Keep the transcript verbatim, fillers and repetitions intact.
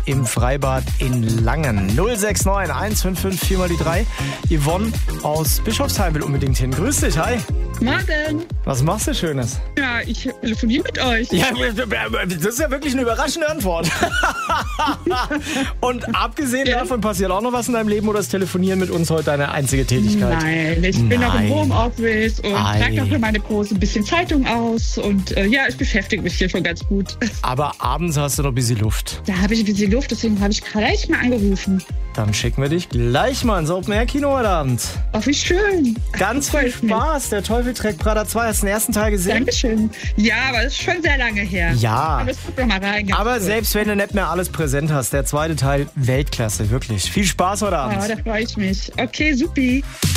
im Freibad in Langen. null sechs neun eins fünf fünf vier mal die drei. Yvonne aus Bischofsheim will unbedingt hin. Grüß dich, hi. Morgen. Was machst du Schönes? Ja, ich telefoniere mit euch. Ja, das ist ja wirklich eine überraschende Antwort. Und abgesehen Ja. davon passiert auch noch was in deinem Leben oder ist Telefonieren mit uns heute deine einzige Tätigkeit? Nein, ich bin noch im Nein. Homeoffice und Ei. trage noch für meine Große ein bisschen Zeitung aus. Und äh, ja, ich beschäftige mich hier schon ganz gut. Aber abends hast du noch ein bisschen Luft. Da habe ich ein bisschen Luft, deswegen habe ich gleich mal angerufen. Dann schicken wir dich gleich mal ins Open-Air-Kino heute Abend. Oh, wie schön. Ganz viel Freut mich. Spaß. Der Teufel trägt Prada zwei. Hast du den ersten Teil gesehen? Dankeschön. Ja, aber das ist schon sehr lange her. Ja. Aber es guck doch mal rein. ganz Aber kurz. selbst wenn du nicht mehr alles präsent hast, der zweite Teil Weltklasse, wirklich. Viel Spaß heute Abend. Ja, da freue ich mich. Okay, supi.